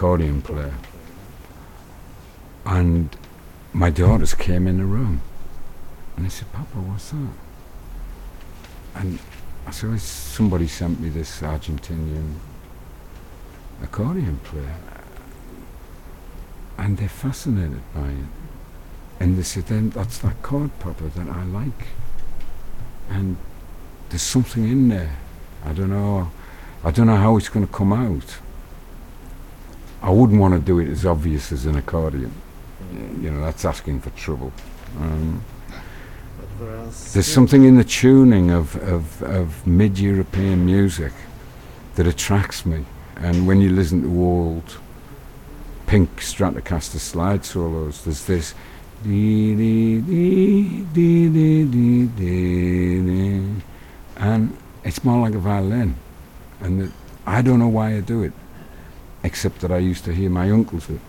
accordion player. And my daughters came in the room and they said, Papa, what's that? And I said, somebody sent me this Argentinian accordion player. And they're fascinated by it. And they said, then that's that chord, Papa, that I like. And there's something in there. I don't know how it's going to come out. I wouldn't want to do it as obvious as an accordion. That's asking for trouble. There's something in the tuning of mid-European music that attracts me. And when you listen to old Pink Stratocaster slide solos, there's this dee dee dee dee dee dee dee, and it's more like a violin. And I don't know why I do it, except that I used to hear my uncles do it.